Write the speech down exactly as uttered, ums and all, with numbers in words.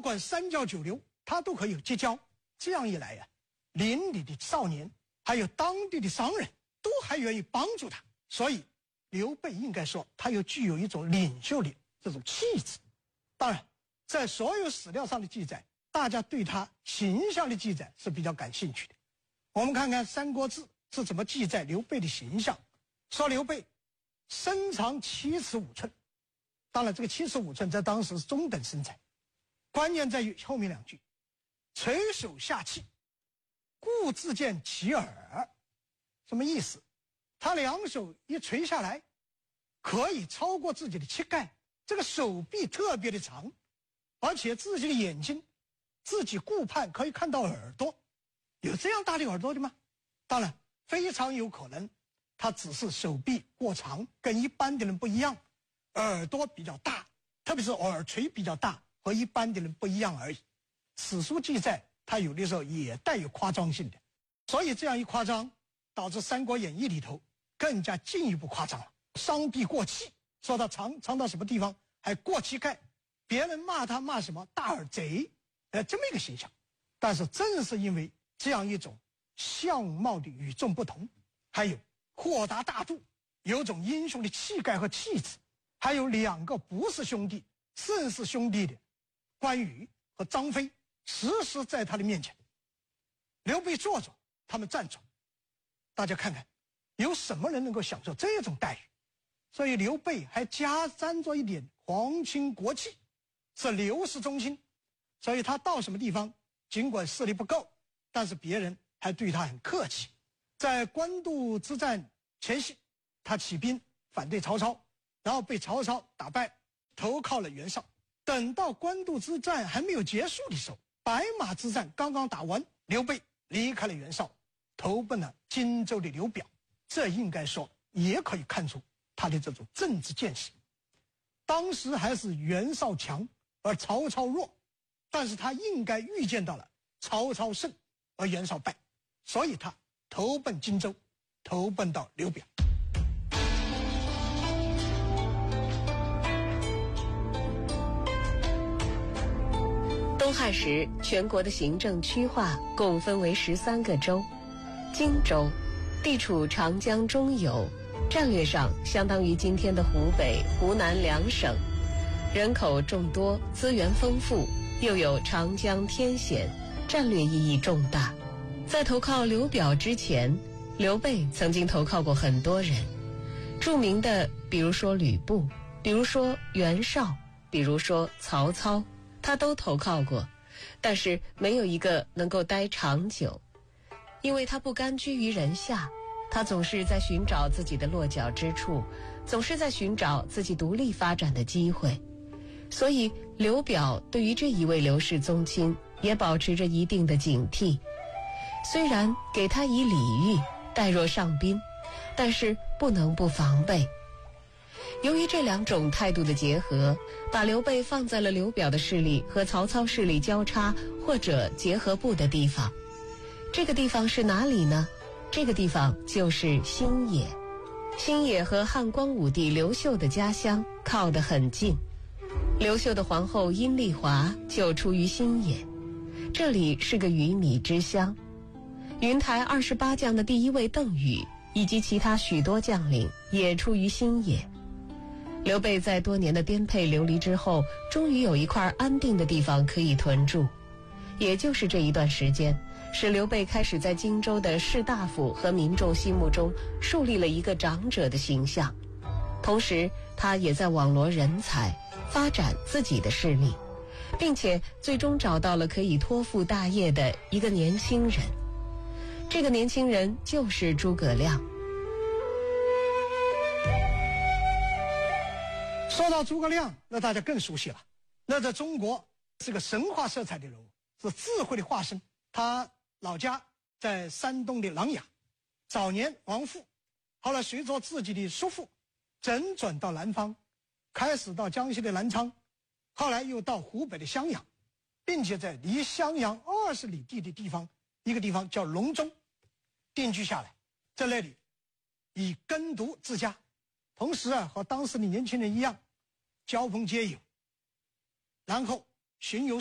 管三教九流，他都可以结交。这样一来呀、啊，邻里的少年还有当地的商人都还愿意帮助他。所以刘备应该说他又具有一种领袖的这种气质。当然，在所有史料上的记载，大家对他形象的记载是比较感兴趣的。我们看看《三国志》是怎么记载刘备的形象。说刘备身长七尺五寸，当然这个七尺五寸在当时是中等身材。关键在于后面两句：垂手下气，故自见其耳。什么意思？他两手一垂下来，可以超过自己的膝盖，这个手臂特别的长，而且自己的眼睛自己顾盼可以看到耳朵。有这样大的耳朵的吗？当然非常有可能他只是手臂过长，跟一般的人不一样，耳朵比较大，特别是耳垂比较大，和一般的人不一样而已。史书记载他有的时候也带有夸张性的，所以这样一夸张，导致《三国演义》里头更加进一步夸张了。双臂过膝，说他长长到什么地方还过膝盖，别人骂他骂什么大耳贼，呃，这么一个形象。但是正是因为这样一种相貌的与众不同，还有豁达大度，有种英雄的气概和气质，还有两个不是兄弟胜似兄弟的关羽和张飞时时在他的面前。刘备坐着，他们站着，大家看看有什么人能够享受这种待遇？所以刘备还加沾着一点皇亲国戚，是刘氏宗亲，所以他到什么地方尽管势力不够，但是别人还对他很客气。在官渡之战前夕，他起兵反对曹操，然后被曹操打败，投靠了袁绍。等到官渡之战还没有结束的时候，白马之战刚刚打完，刘备离开了袁绍，投奔了荆州的刘表。这应该说也可以看出他的这种政治见识。当时还是袁绍强而曹操弱，但是他应该预见到了曹操胜而袁绍败，所以他投奔荆州，投奔到刘表。 东汉时，全国的行政区划共分为十三个州。荆州地处长江中游，战略上相当于今天的湖北、湖南两省，人口众多，资源丰富，又有长江天险，战略意义重大。在投靠刘表之前，刘备曾经投靠过很多人，著名的比如说吕布，比如说袁绍，比如说曹操，他都投靠过，但是没有一个能够待长久，因为他不甘居于人下，他总是在寻找自己的落脚之处，总是在寻找自己独立发展的机会。所以刘表对于这一位刘氏宗亲也保持着一定的警惕，虽然给他以礼遇，待若上宾，但是不能不防备。由于这两种态度的结合，把刘备放在了刘表的势力和曹操势力交叉或者结合部的地方。这个地方是哪里呢？这个地方就是新野。新野和汉光武帝刘秀的家乡靠得很近，刘秀的皇后阴丽华就出于新野，这里是个鱼米之乡。云台二十八将的第一位邓禹以及其他许多将领也出于新野。刘备在多年的颠沛流离之后，终于有一块安定的地方可以屯驻。也就是这一段时间，使刘备开始在荆州的士大夫和民众心目中树立了一个长者的形象。同时他也在网罗人才，发展自己的势力，并且最终找到了可以托付大业的一个年轻人。这个年轻人就是诸葛亮。 说到诸葛亮，那大家更熟悉了，那在中国是个神话色彩的人物，是智慧的化身。他老家在山东的琅琊，早年亡父，后来随着自己的叔父辗转到南方，开始到江西的南昌，后来又到湖北的襄阳，并且在离襄阳二十里地的地方，一个地方叫隆中定居下来，在那里以耕读自家，同时啊和当时的年轻人一样交朋结友，然后巡游